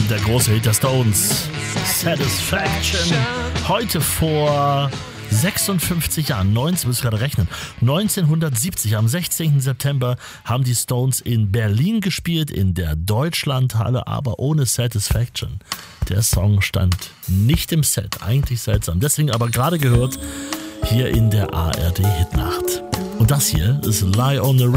Der große Hit der Stones, Satisfaction. Heute vor 56 Jahren, muss ich gerade rechnen, 1970, am 16. September haben die Stones in Berlin gespielt, in der Deutschlandhalle, aber ohne Satisfaction. Der Song stand nicht im Set, eigentlich seltsam. Deswegen aber gerade gehört, hier in der ARD Hitnacht. Und das hier ist Lie on the